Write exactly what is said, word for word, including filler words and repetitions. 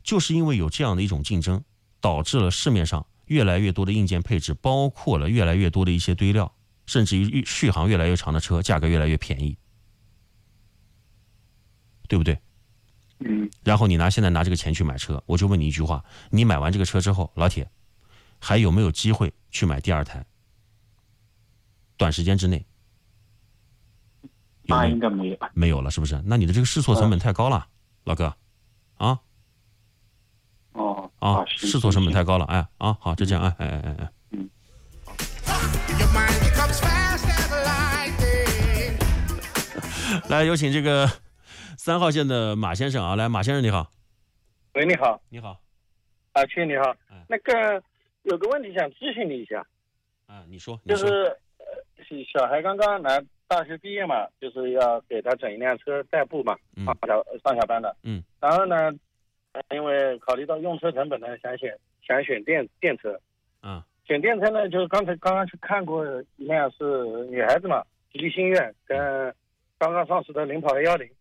就是因为有这样的一种竞争，导致了市面上越来越多的硬件配置，包括了越来越多的一些堆料，甚至于续航越来越长的车，价格越来越便宜，对不对？ 嗯。 然后你拿现在拿这个钱去买车，我就问你一句话：你买完这个车之后，老铁，还有没有机会去买第二台？短时间之内，有那没有？ 应该没有， 没有了，是不是？那你的这个试错成本太高了，老哥，啊哦啊， 行试错成本太行高了，哎啊，好，就这样，哎哎哎哎哎。 嗯。 来，有请这个三号线的马先生啊，来，马先生你好。 喂，你好。 你好。 啊，亲你好。 哎那个有个问题想咨询你一下。 啊，你说。你说就是呃，小孩刚刚来大学毕业嘛，就是要给他整一辆车代步嘛， 嗯上下上下班的。 嗯。 然后呢，呃因为考虑到用车成本呢，想选想选电电车。 啊。 选电车呢，就是刚才刚刚去看过一辆是女孩子嘛，吉利星越跟刚刚上市的领跑 A 一零。